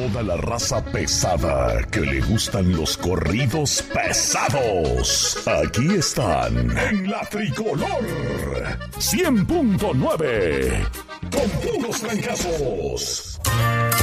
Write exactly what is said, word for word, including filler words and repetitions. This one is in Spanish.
toda la raza pesada que le gustan los corridos pesados. Aquí están en la Tricolor cien punto nueve con puros trancazos.